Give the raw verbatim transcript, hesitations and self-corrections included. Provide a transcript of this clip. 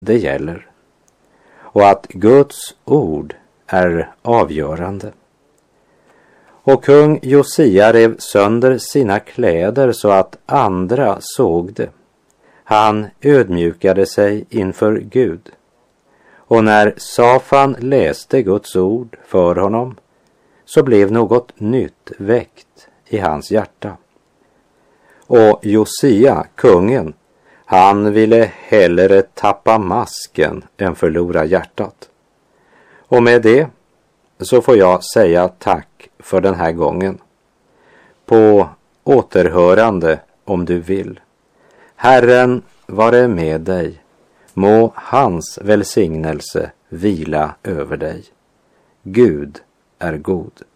det gäller och att Guds ord är avgörande. Och kung Josia rev sönder sina kläder så att andra såg det. Han ödmjukade sig inför Gud. Och när Safan läste Guds ord för honom så blev något nytt väckt i hans hjärta. Och Josia, kungen, han ville hellre tappa masken än förlora hjärtat. Och med det så får jag säga tack för den här gången. På återhörande om du vill. Herren vare med dig. Må hans välsignelse vila över dig. Gud är god.